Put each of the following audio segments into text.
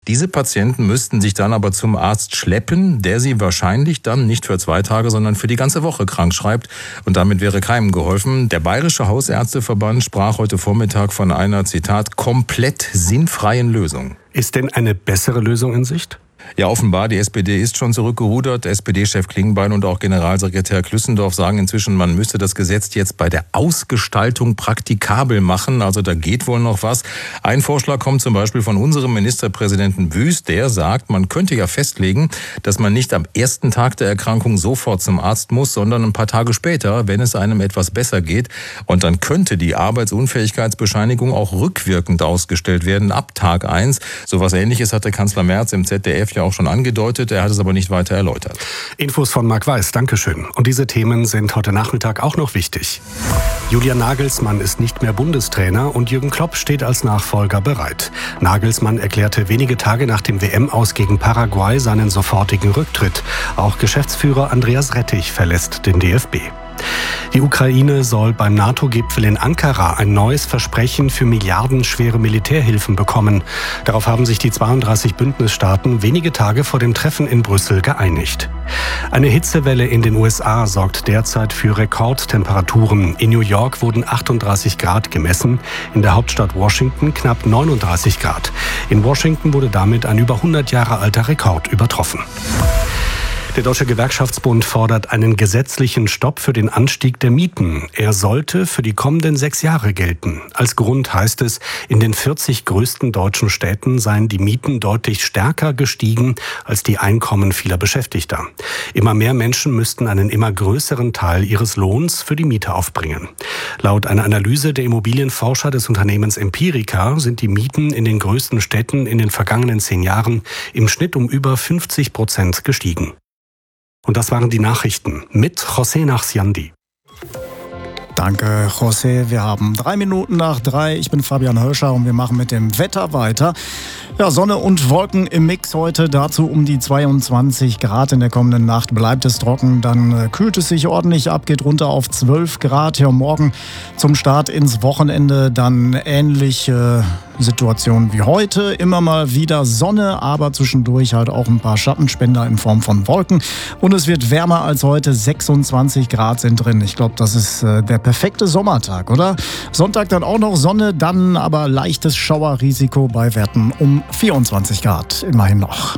Diese Patienten müssten sich dann aber zum Arzt schleppen, der sie wahrscheinlich dann nicht für 2 Tage, sondern für die ganze Woche krank schreibt. Und damit wäre keinem geholfen. Der Bayerische Hausärzteverband sprach heute Vormittag von einer, Zitat, komplett sinnfreien Lösung. Ist denn eine bessere Lösung in Sicht? Ja, offenbar, die SPD ist schon zurückgerudert. SPD-Chef Klingbeil und auch Generalsekretär Klüssendorf sagen inzwischen, man müsste das Gesetz jetzt bei der Ausgestaltung praktikabel machen. Also da geht wohl noch was. Ein Vorschlag kommt zum Beispiel von unserem Ministerpräsidenten Wüst. Der sagt, man könnte ja festlegen, dass man nicht am ersten Tag der Erkrankung sofort zum Arzt muss, sondern ein paar Tage später, wenn es einem etwas besser geht. Und dann könnte die Arbeitsunfähigkeitsbescheinigung auch rückwirkend ausgestellt werden, ab Tag 1. So was Ähnliches hatte Kanzler Merz im ZDF ja auch schon angedeutet, er hat es aber nicht weiter erläutert. Infos von Marc Weiß, Dankeschön. Und diese Themen sind heute Nachmittag auch noch wichtig. Julian Nagelsmann ist nicht mehr Bundestrainer und Jürgen Klopp steht als Nachfolger bereit. Nagelsmann erklärte wenige Tage nach dem WM-Aus gegen Paraguay seinen sofortigen Rücktritt. Auch Geschäftsführer Andreas Rettich verlässt den DFB. Die Ukraine soll beim NATO-Gipfel in Ankara ein neues Versprechen für milliardenschwere Militärhilfen bekommen. Darauf haben sich die 32 Bündnisstaaten wenige Tage vor dem Treffen in Brüssel geeinigt. Eine Hitzewelle in den USA sorgt derzeit für Rekordtemperaturen. In New York wurden 38 Grad gemessen, in der Hauptstadt Washington knapp 39 Grad. In Washington wurde damit ein über 100 Jahre alter Rekord übertroffen. Der Deutsche Gewerkschaftsbund fordert einen gesetzlichen Stopp für den Anstieg der Mieten. Er sollte für die kommenden 6 Jahre gelten. Als Grund heißt es, in den 40 größten deutschen Städten seien die Mieten deutlich stärker gestiegen als die Einkommen vieler Beschäftigter. Immer mehr Menschen müssten einen immer größeren Teil ihres Lohns für die Miete aufbringen. Laut einer Analyse der Immobilienforscher des Unternehmens Empirica sind die Mieten in den größten Städten in den vergangenen 10 Jahren im Schnitt um über 50% gestiegen. Und das waren die Nachrichten mit José Nachsiandi. Danke, José. Wir haben 3 Minuten nach 3. Ich bin Fabian Hölscher und wir machen mit dem Wetter weiter. Ja, Sonne und Wolken im Mix heute. Dazu um die 22 Grad. In der kommenden Nacht bleibt es trocken. Dann kühlt es sich ordentlich ab, geht runter auf 12 Grad. Ja, morgen zum Start ins Wochenende dann ähnliche Situation wie heute. Immer mal wieder Sonne, aber zwischendurch halt auch ein paar Schattenspender in Form von Wolken. Und es wird wärmer als heute. 26 Grad sind drin. Ich glaube, das ist der perfekte Sommertag, oder? Sonntag dann auch noch Sonne, dann aber leichtes Schauerrisiko bei Werten um 24 Grad. Immerhin noch.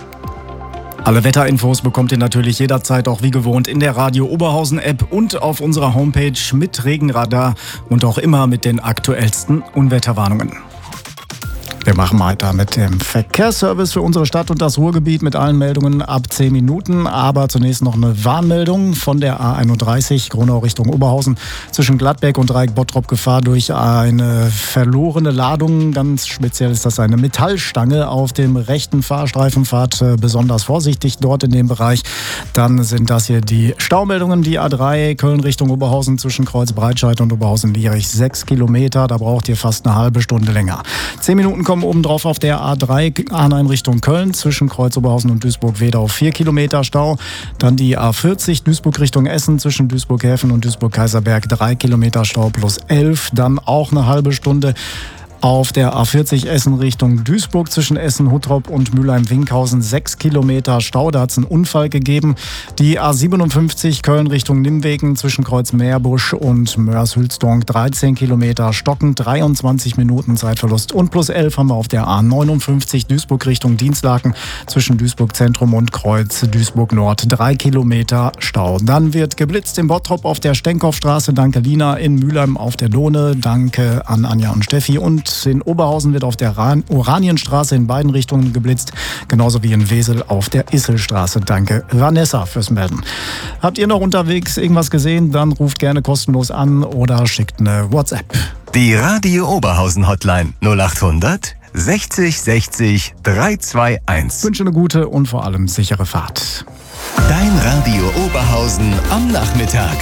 Alle Wetterinfos bekommt ihr natürlich jederzeit auch wie gewohnt in der Radio Oberhausen App und auf unserer Homepage mit Regenradar und auch immer mit den aktuellsten Unwetterwarnungen. Wir machen weiter mit dem Verkehrsservice für unsere Stadt und das Ruhrgebiet mit allen Meldungen ab 10 Minuten. Aber zunächst noch eine Warnmeldung von der A31 Gronau Richtung Oberhausen. Zwischen Gladbeck und Dreieck Bottrop Gefahr durch eine verlorene Ladung. Ganz speziell ist das eine Metallstange auf dem rechten Fahrstreifen. Fahrt besonders vorsichtig dort in dem Bereich. Dann sind das hier die Staumeldungen. Die A3 Köln Richtung Oberhausen zwischen Kreuz Breitscheid und Oberhausen-Lierich 6 Kilometer. Da braucht ihr fast eine halbe Stunde länger. 10 Minuten kommen obendrauf auf der A3 Arnheim Richtung Köln zwischen Kreuz Oberhausen und Duisburg-Wedau 4 Kilometer Stau. Dann die A40 Duisburg Richtung Essen zwischen Duisburg-Häfen und Duisburg-Kaiserberg 3 Kilometer Stau plus 11. Dann auch eine halbe Stunde. Auf der A40 Essen Richtung Duisburg zwischen Essen-Huttrop und Mülheim-Winkhausen 6 Kilometer Stau. Da hat es einen Unfall gegeben. Die A57 Köln Richtung Nimwegen zwischen Kreuz-Meerbusch und Mörs-Hülsdorf 13 Kilometer stockend, 23 Minuten Zeitverlust. Und plus 11 haben wir auf der A59 Duisburg Richtung Dienstlaken zwischen Duisburg Zentrum und Kreuz Duisburg Nord 3 Kilometer Stau. Dann wird geblitzt in Bottrop auf der Stenkopfstraße. Danke Lina, in Mülheim auf der Lohne. Danke an Anja und Steffi. Und in Oberhausen wird auf der Oranienstraße in beiden Richtungen geblitzt, genauso wie in Wesel auf der Isselstraße. Danke Vanessa fürs Melden. Habt ihr noch unterwegs irgendwas gesehen? Dann ruft gerne kostenlos an oder schickt eine WhatsApp. Die Radio Oberhausen Hotline 0800 60 60 321. Ich wünsche eine gute und vor allem sichere Fahrt. Dein Radio Oberhausen am Nachmittag.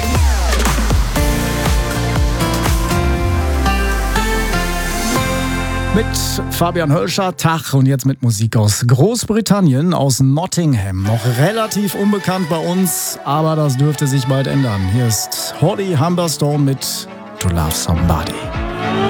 Mit Fabian Hölscher, Tag, und jetzt mit Musik aus Großbritannien, aus Nottingham. Noch relativ unbekannt bei uns, aber das dürfte sich bald ändern. Hier ist Holly Humberstone mit To Love Somebody.